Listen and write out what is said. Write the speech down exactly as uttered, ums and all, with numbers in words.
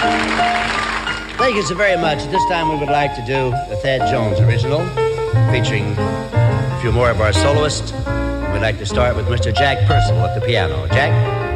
Thank you so very much. This time we would like to do a Thad Jones original, featuring a few more of our soloists. We'd like to start with Mister Jack Purcell at the piano. Jack?